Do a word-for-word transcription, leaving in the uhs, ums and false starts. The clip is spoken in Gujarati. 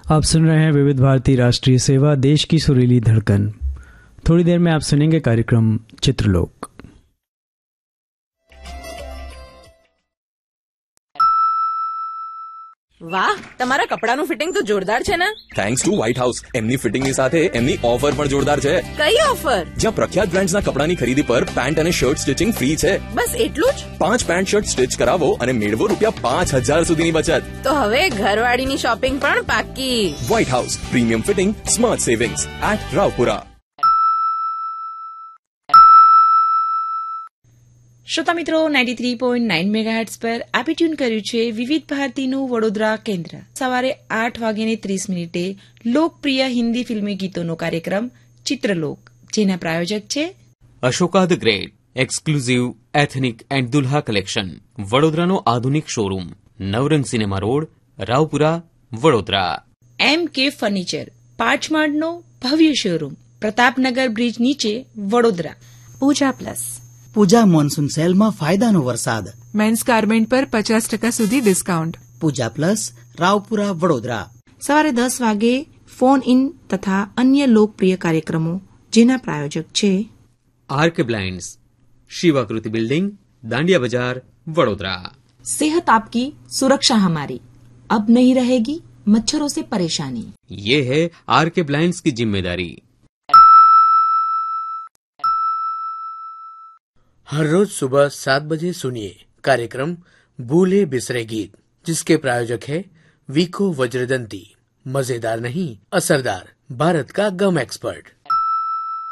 आप सुन रहे हैं विविध भारती राष्ट्रीय सेवा, देश की सुरीली धड़कन। थोड़ी देर में आप सुनेंगे कार्यक्रम चित्रलोक। વાહ, તમારા કપડાનું ફિટિંગ તો જોરદાર છે ને. Thanks to white house. એમની ફિટિંગની સાથે એમની ઓફર પણ જોરદાર છે. કઈ ઓફર? જ્યાં પ્રખ્યાત બ્રાન્ડ્સના કપડાની ખરીદી પર પેન્ટ અને શર્ટ સ્ટિચિંગ ફ્રી છે. બસ એટલું જ? પાંચ પેન્ટ શર્ટ સ્ટિચ કરાવો અને મેળવો રૂપિયા પાંચ હજાર સુધીની બચત. તો હવે ઘરવાળીની શોપિંગ પણ પાક્કી. White house, premium fitting, smart savings at Raopura. શ્રોતા મિત્રો, ninety three point nine megahertz પર આપે ટ્યુન કર્યું છે વિવિધ ભારતીનું વડોદરા કેન્દ્ર. સવારે આઠ વાગ્યાને ત્રીસ મિનિટે લોકપ્રિય હિન્દી ફિલ્મી ગીતોનો કાર્યક્રમ ચિત્રલોક, જેના પ્રાયોજક છે Ashoka the great, exclusive ethnic and Dulha collection, વડોદરાનો આધુનિક શોરૂમ, નવરંગ સિનેમા રોડ, રાવપુરા, વડોદરા. એમ કે ફર્નિચર, પાંચમાળનો ભવ્ય શોરૂમ, પ્રતાપનગર બ્રિજ નીચે, વડોદરા. પૂજા પ્લસ, પૂજા મોન્સૂન સેલમાં ફાયદાનો વરસાદ. મેન્સ ગાર્મેન્ટ પર પચાસ ટકા સુધી ડિસ્કાઉન્ટ. પૂજા પ્લસ, રાવપુરા, વડોદરા. સવારે દસ વાગે ફોન ઇન તથા અન્ય લોકપ્રિય કાર્યક્રમો, જેના પ્રાયોજક છે આર્ક બ્લાઇન્ડ્સ, શિવાકૃતિ બિલ્ડિંગ, દાંડિયા બજાર, વડોદરા. सेहत आपकी सुरक्षा हमारी, अब नहीं रहेगी मच्छरों से परेशानी. ये है आरके ब्लाइंड्स की जिम्मेदारी. हर रोज सुबह सात बजे सुनिए कार्यक्रम भूले बिसरे गीत, जिसके प्रायोजक है वीको वज्रदंती. मजेदार नहीं, असरदार, भारत का गम एक्सपर्ट.